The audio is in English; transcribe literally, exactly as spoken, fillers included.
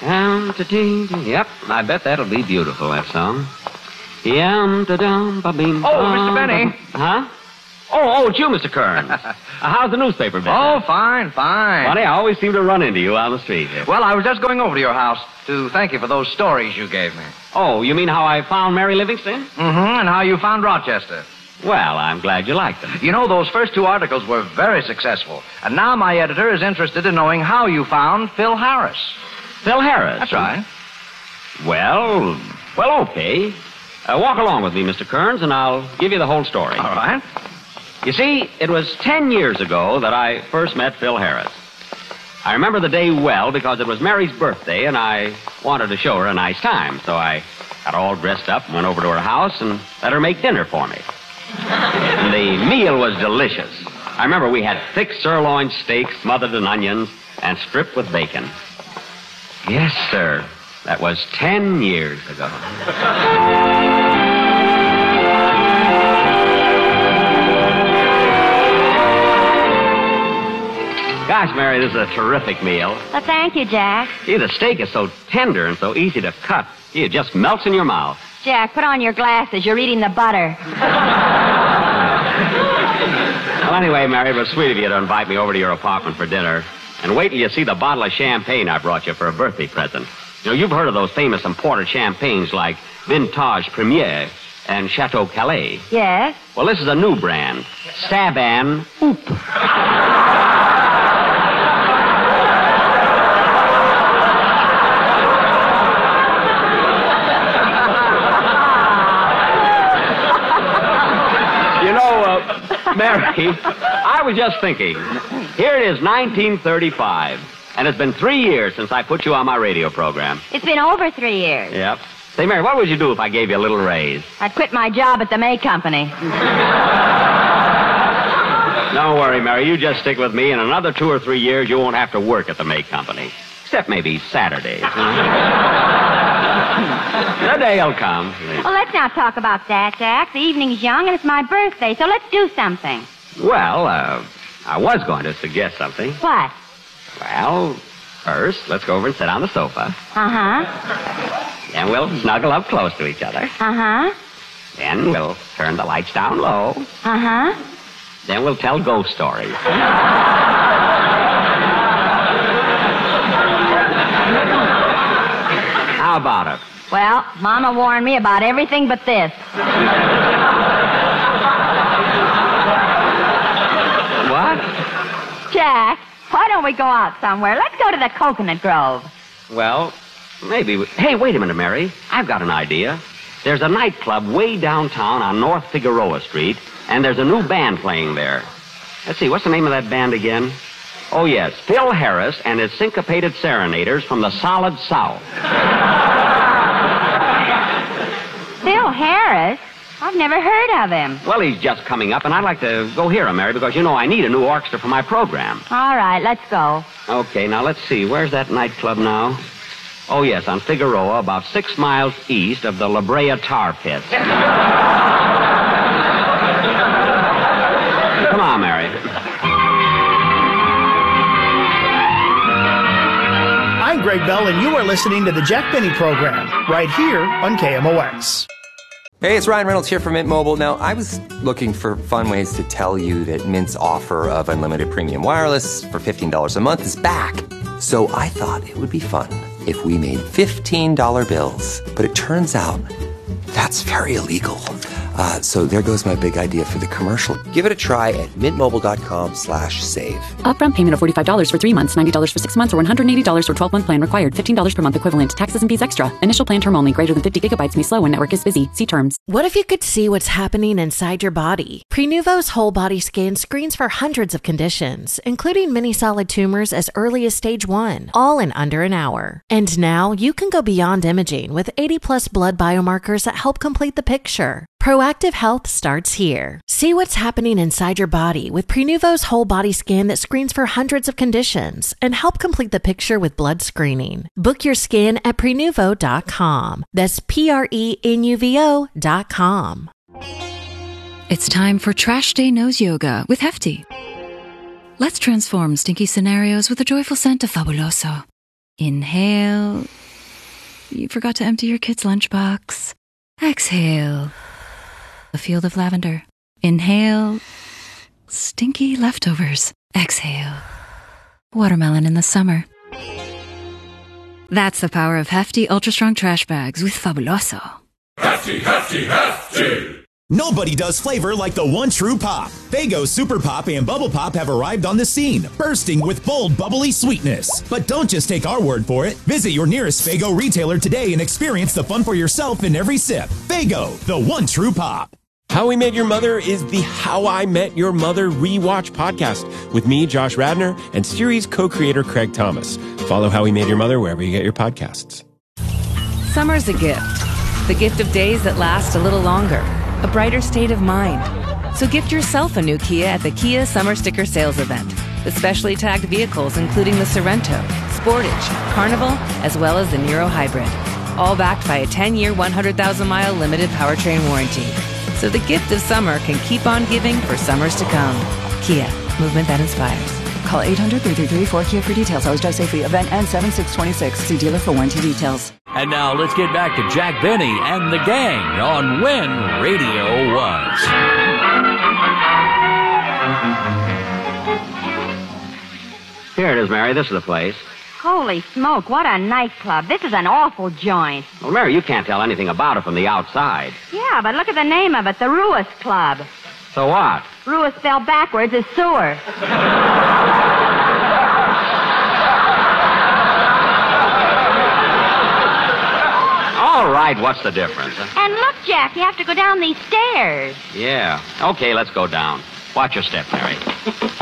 Um, yep, I bet that'll be beautiful, that song. Yum, da-dum, ba-beam, Oh, Mister Benny. Huh? Oh, oh, it's you, Mister Kearns. uh, how's the newspaper business? Oh, fine, fine. Funny, I always seem to run into you on the street. Well, I was just going over to your house to thank you for those stories you gave me. Oh, you mean how I found Mary Livingston? Mm-hmm, and how you found Rochester. Well, I'm glad you liked them. You know, those first two articles were very successful. And now my editor is interested in knowing how you found Phil Harris. Phil Harris? That's right. Well, well, okay. Uh, walk along with me, Mister Kearns, and I'll give you the whole story. All right. You see, it was ten years ago that I first met Phil Harris. I remember the day well because it was Mary's birthday, and I wanted to show her a nice time. So I got all dressed up and went over to her house and let her make dinner for me. The meal was delicious. I remember we had thick sirloin steak smothered in onions and stripped with bacon. Yes, sir. That was ten years ago. Gosh, Mary, this is a terrific meal. Well, thank you, Jack. Gee, the steak is so tender and so easy to cut. Gee, it just melts in your mouth. Jack, put on your glasses. You're eating the butter. Well, anyway, Mary, it was sweet of you to invite me over to your apartment for dinner. And wait till you see the bottle of champagne I brought you for a birthday present. You know, you've heard of those famous imported champagnes like Vintage Premier and Chateau Calais. Yes? Well, this is a new brand, Saban Oop. You know, uh, Mary, I was just thinking, here it is, nineteen thirty-five. And it's been three years since I put you on my radio program. It's been over three years. Yep. Say, Mary, what would you do if I gave you a little raise? I'd quit my job at the May Company. Don't worry, Mary. You just stick with me. In another two or three years, you won't have to work at the May Company. Except maybe Saturdays. The day'll come. Well, let's not talk about that, Jack. The evening's young, and it's my birthday, so let's do something. Well, uh, I was going to suggest something. What? Well, first, let's go over and sit on the sofa. Uh-huh. Then we'll snuggle up close to each other. Uh-huh. Then we'll turn the lights down low. Uh-huh. Then we'll tell ghost stories. How about it? Well, Mama warned me about everything but this. What? Jack, why don't we go out somewhere? Let's go to the Coconut Grove. Well, maybe. We... Hey, wait a minute, Mary. I've got an idea. There's a nightclub way downtown on North Figueroa Street, and there's a new band playing there. Let's see, what's the name of that band again? Oh, yes, Phil Harris and his Syncopated Serenaders from the Solid South. Phil Harris? I've never heard of him. Well, he's just coming up, and I'd like to go hear him, Mary, because, you know, I need a new orchestra for my program. All right, let's go. Okay, now let's see. Where's that nightclub now? Oh, yes, on Figueroa, about six miles east of the La Brea Tar Pits. Come on, Mary. I'm Greg Bell, and you are listening to the Jack Benny Program, right here on K M O X. Hey, it's Ryan Reynolds here from Mint Mobile. Now, I was looking for fun ways to tell you that Mint's offer of unlimited premium wireless for fifteen dollars a month is back. So I thought it would be fun if we made fifteen dollar bills. But it turns out that's very illegal. Uh, so there goes my big idea for the commercial. Give it a try at mintmobile.com slash save. Upfront payment of forty-five dollars for three months, ninety dollars for six months, or one hundred eighty dollars for twelve-month plan required. fifteen dollars per month equivalent. Taxes and fees extra. Initial plan term only. Greater than fifty gigabytes may slow when network is busy. See terms. What if you could see what's happening inside your body? Prenuvo's whole body scan screens for hundreds of conditions, including many solid tumors as early as stage one, all in under an hour. And now you can go beyond imaging with eighty plus blood biomarkers that help complete the picture. Proactive health starts here. See what's happening inside your body with Prenuvo's whole body scan that screens for hundreds of conditions and help complete the picture with blood screening. Book your scan at prenuvo dot com. That's P R E N U V O dot com. It's time for Trash Day Nose Yoga with Hefty. Let's transform stinky scenarios with a joyful scent of Fabuloso. Inhale. You forgot to empty your kid's lunchbox. Exhale. A field of lavender. Inhale. Stinky leftovers. Exhale. Watermelon in the summer. That's the power of hefty, ultra-strong trash bags with Fabuloso. Hefty, hefty, hefty! Nobody does flavor like the one true pop. Faygo Super Pop and Bubble Pop have arrived on the scene, bursting with bold, bubbly sweetness. But don't just take our word for it. Visit your nearest Faygo retailer today and experience the fun for yourself in every sip. Faygo, the one true pop. How We Met Your Mother is the How I Met Your Mother Rewatch podcast with me, Josh Radnor, and series co-creator Craig Thomas. Follow How We Met Your Mother wherever you get your podcasts. Summer's a gift. The gift of days that last a little longer. A brighter state of mind. So gift yourself a new Kia at the Kia Summer Sticker Sales Event. With specially tagged vehicles including the Sorrento, Sportage, Carnival, as well as the Niro Hybrid. All backed by a ten-year, one hundred thousand mile limited powertrain warranty. So the gift of summer can keep on giving for summers to come. Kia, movement that inspires. Call eight hundred, three three three, four K I A for details. Always drive safely. Event ends seven six twenty-six. See dealer for warranty details. And now let's get back to Jack Benny and the gang on When Radio Was. Here it is, Mary. This is the place. Holy smoke, what a nightclub. This is an awful joint. Well, Mary, you can't tell anything about it from the outside. Yeah, but look at the name of it, the Ruis Club. So what? Ruis spelled backwards is sewer. All right, what's the difference? And look, Jack, you have to go down these stairs. Yeah. Okay, let's go down. Watch your step, Mary.